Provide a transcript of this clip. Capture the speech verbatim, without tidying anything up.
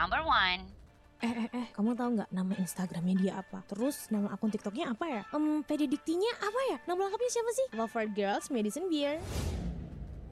Number one. Eh eh eh, kamu tahu nggak nama Instagramnya dia apa? Terus nama akun TikToknya apa ya? Um, P D Diktinya apa ya? Nama lengkapnya siapa sih? Lover Girls Madison Beer.